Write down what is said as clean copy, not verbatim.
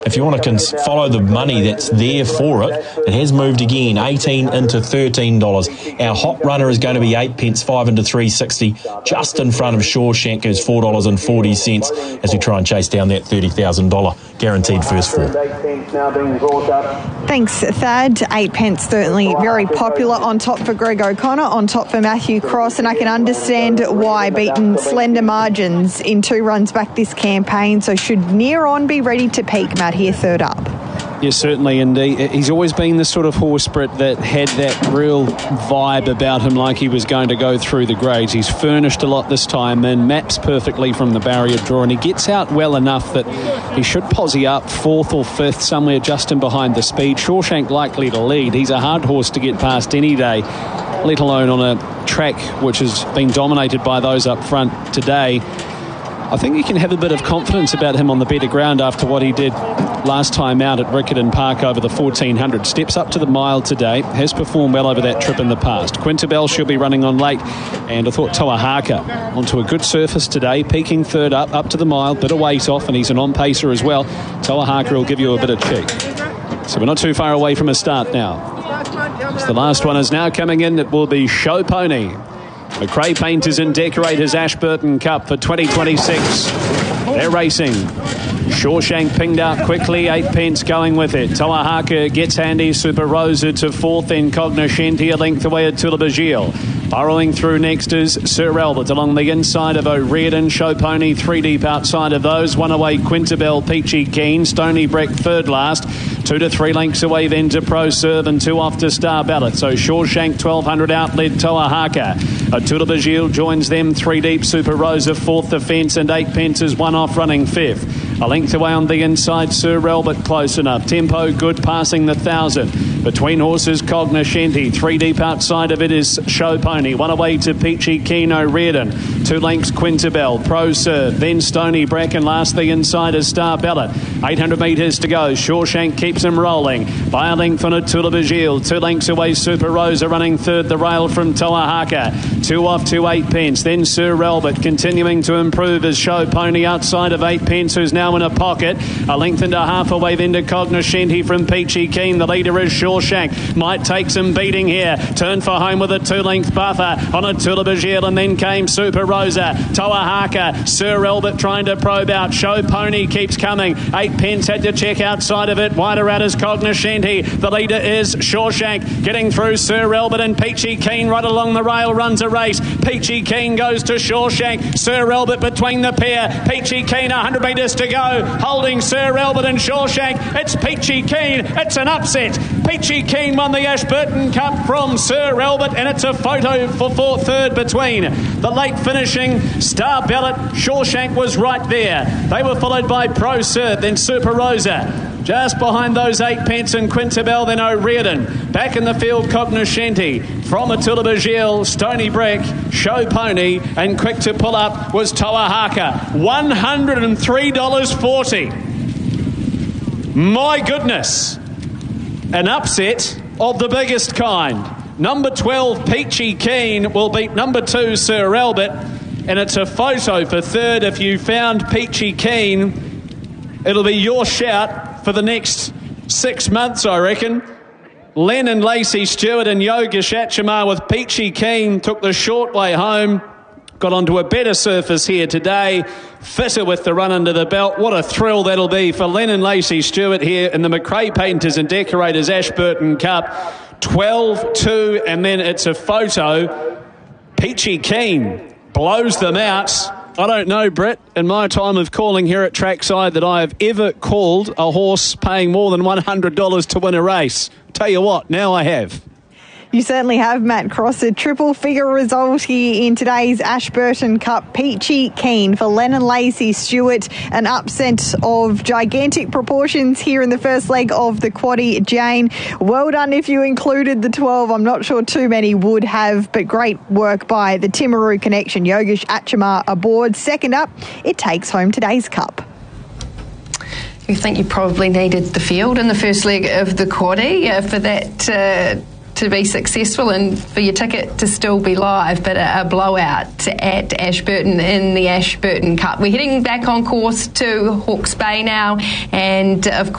If you want to follow the money that's there for it, it has moved again, 18 into $13. Our hot runner is going to be 8 pence, 5 into 360, just in front of Shawshank, who's $4.40 as we try and chase down that $30,000 guaranteed first four. Thanks, Thad. 8 pence certainly very popular. On top for Greg O'Connor, on top for Matthew Cross, and I can understand why, beaten slender margins in 2 runs back this campaign, so should Near On be ready to peak, Matt, here third up? Yes, certainly, and he's always been the sort of horse, Britt, that had that real vibe about him, like he was going to go through the grades. He's furnished a lot this time and maps perfectly from the barrier draw, and he gets out well enough that he should posse up 4th or 5th, somewhere just in behind the speed. Shawshank likely to lead. He's a hard horse to get past any day, let alone on a track which has been dominated by those up front today. I think you can have a bit of confidence about him on the better ground after what he did last time out at Riccarton Park over the 1400. Steps up to the mile today, has performed well over that trip in the past. Quintabel should be running on late, and I thought Toahaka onto a good surface today, peaking third up to the mile, bit of weight off, and he's an on-pacer as well. Toahaka will give you a bit of cheek. So we're not too far away from a start now. As the last one is now coming in, it will be Show Pony. McRae Painters and Decorators Ashburton Cup for 2026. They're racing. Shawshank pinged out quickly, 8 pence going with it. Toahaka gets handy. Super Rosa to 4th, then Cognoscenti a length away at Tulabagil. Burrowing through next is Sir Albert along the inside of O'Riordan. Show Pony 3 deep outside of those. 1 away Quintabel, Peachy Keen. Stony Breck third last. 2 to 3 lengths away then to Pro Serve, and 2 off to Star Ballot. So Shawshank 1200 out led Toahaka. Tulabagil joins them 3 deep. Super Rosa 4th the fence, and 8 pence is 1 off running 5th. A length away on the inside, Sir Albert close enough. Tempo good, passing the 1,000. Between horses, Cognoscenti. 3 deep outside of it is Show Pony. 1 away to Peachy Keen O'Riordan. 2 lengths Quintabel. Pro Serve. Then Stony Breck, and last the inside is Star Ballot. 800 metres to go. Shawshank keeps him rolling. By a length on a Tulabagil. 2 lengths away, Super Rosa running third. The rail from Toahaka. 2 off to 8 pence. Then Sir Albert continuing to improve as Show Pony outside of 8 pence, who's now in a pocket. A length and a half away then to Cognoscenti from Peachy Keen. The leader is Shawshank. Might take some beating here. Turn for home with a 2-length buffer on a Tulabagil, and then came Super Rosa. Toahaka, Sir Albert trying to probe out. Show Pony keeps coming. 8 pence had to check outside of it. Wider out is Cognoscenti. The leader is Shawshank. Getting through Sir Albert and Peachy Keen right along the rail runs a race. Peachy Keen goes to Shawshank. Sir Albert between the pair. Peachy Keen 100 metres to go. Holding Sir Albert and Shawshank. It's Peachy Keen. It's an upset. Peachy Keen won the Ashburton Cup from Sir Albert, and it's a photo for third between the late finishing Star Ballot. Shawshank was right there. They were followed by Pro Serve, then Super Rosa. Just behind those 8 pence and Quintabel, then O'Riordan. Back in the field, Cognoscenti. From a Tulabagil, Stony Breck, Show Pony, and quick to pull up was Toahaka. $103.40. My goodness. An upset of the biggest kind. Number 12, Peachy Keen, will beat number 2, Sir Albert. And it's a photo for third. If you found Peachy Keen, it'll be your shout for the next 6 months, I reckon. Lennon Lacey Stewart and Yogesh Achimar with Peachy Keen took the short way home. Got onto a better surface here today. Fitter with the run under the belt. What a thrill that'll be for Lennon Lacey Stewart here in the McRae Painters and Decorators Ashburton Cup. 12-2, and then it's a photo. Peachy Keen blows them out. I don't know, Brett, in my time of calling here at Trackside, that I have ever called a horse paying more than $100 to win a race. Tell you what, now I have. You certainly have, Matt Cross. A triple-figure result here in today's Ashburton Cup. Peachy Keen for Lennon Lacey Stewart. An upset of gigantic proportions here in the first leg of the quaddie, Jane. Well done if you included the 12. I'm not sure too many would have, but great work by the Timaru connection. Yogesh Achimar aboard. Second up, it takes home today's cup. You think you probably needed the field in the first leg of the quaddie for that to be successful and for your ticket to still be live, but a blowout at Ashburton in the Ashburton Cup. We're heading back on course to Hawke's Bay now, and of